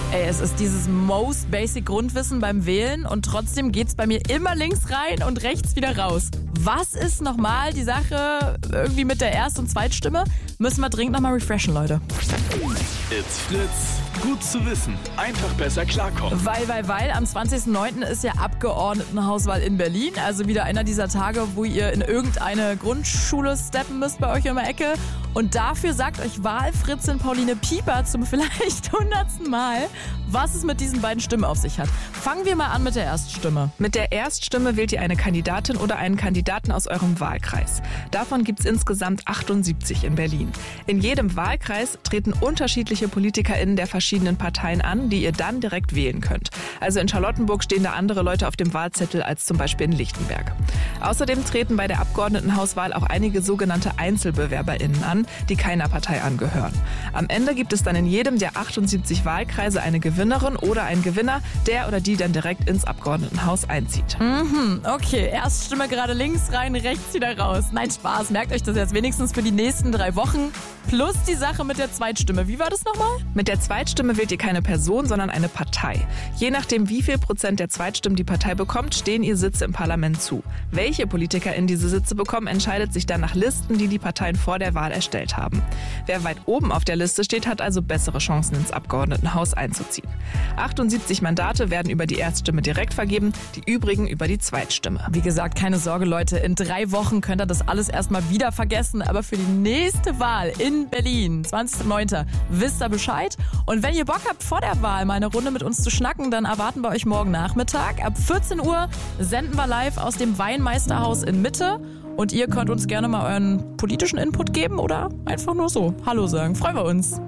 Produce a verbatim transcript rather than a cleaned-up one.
Ey, es ist dieses most basic Grundwissen beim Wählen und trotzdem geht's bei mir immer links rein und rechts wieder raus. Was ist nochmal die Sache irgendwie mit der Erst- und Zweitstimme? Müssen wir dringend nochmal refreshen, Leute. It's Fritz. Gut zu wissen. Einfach besser klarkommen. Weil, weil, weil, am zwanzigsten neunten ist ja Abgeordnetenhauswahl in Berlin. Also wieder einer dieser Tage, wo ihr in irgendeine Grundschule steppen müsst bei euch in der Ecke. Und dafür sagt euch Wahlfritzin Pauline Pieper zum vielleicht hundertsten Mal, was es mit diesen beiden Stimmen auf sich hat. Fangen wir mal an mit der Erststimme. Mit der Erststimme wählt ihr eine Kandidatin oder einen Kandidaten aus eurem Wahlkreis. Davon gibt es insgesamt achtundsiebzig in Berlin. In jedem Wahlkreis treten unterschiedliche PolitikerInnen der verschiedenen Parteien an, die ihr dann direkt wählen könnt. Also in Charlottenburg stehen da andere Leute auf dem Wahlzettel als zum Beispiel in Lichtenberg. Außerdem treten bei der Abgeordnetenhauswahl auch einige sogenannte EinzelbewerberInnen an, die keiner Partei angehören. Am Ende gibt es dann in jedem der achtundsiebzig Wahlkreise eine Gewinnerin oder einen Gewinner, der oder die dann direkt ins Abgeordnetenhaus einzieht. Mhm, okay, Erststimme gerade links rein, rechts wieder raus. Nein, Spaß, merkt euch das jetzt wenigstens für die nächsten drei Wochen. Plus die Sache mit der Zweitstimme. Wie war das nochmal? Mit der Zweitstimme wählt ihr keine Person, sondern eine Partei. Je nachdem, wie viel Prozent der Zweitstimmen die Partei bekommt, stehen ihr Sitze im Parlament zu. Welche PolitikerInnen diese Sitze bekommen, entscheidet sich dann nach Listen, die die Parteien vor der Wahl erstellt haben. Wer weit oben auf der Liste steht, hat also bessere Chancen, ins Abgeordnetenhaus einzuziehen. achtundsiebzig Mandate werden über die Erststimme direkt vergeben, die übrigen über die Zweitstimme. Wie gesagt, keine Sorge, Leute. In drei Wochen könnt ihr das alles erstmal wieder vergessen. Aber für die nächste Wahl in Berlin, zwanzigsten neunten wisst ihr Bescheid. Und wenn ihr Bock habt, vor der Wahl mal eine Runde mit uns zu schnacken, dann erwarten wir euch morgen Nachmittag. Ab vierzehn Uhr senden wir live aus dem Weinmeisterhaus in Mitte. Und ihr könnt uns gerne mal euren politischen Input geben oder einfach nur so Hallo sagen. Freuen wir uns.